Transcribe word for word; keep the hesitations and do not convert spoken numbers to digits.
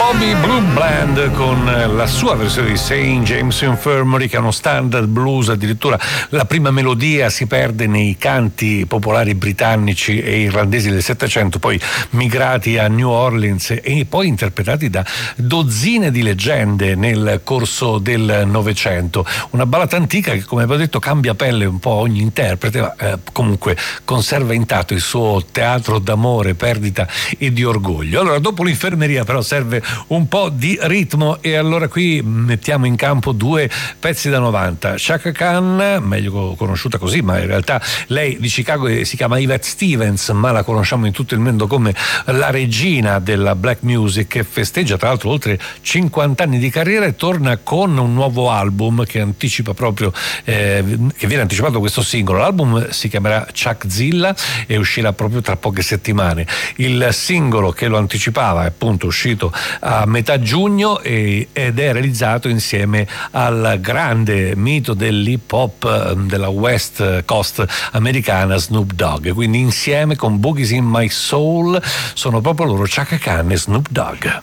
Bobby Blue Bland con la sua versione di Saint James Infirmary, che è uno standard blues. Addirittura la prima melodia si perde nei canti popolari britannici e irlandesi del Settecento, poi migrati a New Orleans e poi interpretati da dozzine di leggende nel corso del Novecento. Una ballata antica che, come abbiamo detto, cambia pelle un po' ogni interprete, ma eh, comunque conserva intatto il suo teatro d'amore, perdita e di orgoglio. Allora, dopo l'infermeria però serve un po' di ritmo, e allora qui mettiamo in campo due pezzi da novanta. Chaka Khan, meglio conosciuta così, ma in realtà lei di Chicago si chiama Yvette Stevens, ma la conosciamo in tutto il mondo come la regina della black music, che festeggia tra l'altro oltre cinquanta anni di carriera e torna con un nuovo album che anticipa proprio eh, che viene anticipato questo singolo. L'album si chiamerà Chuckzilla e uscirà proprio tra poche settimane. Il singolo che lo anticipava è appunto uscito a metà giugno e, ed è realizzato insieme al grande mito dell'hip hop della West Coast americana, Snoop Dogg. Quindi insieme con Boogie's in My Soul sono proprio loro, Chaka Khan e Snoop Dogg.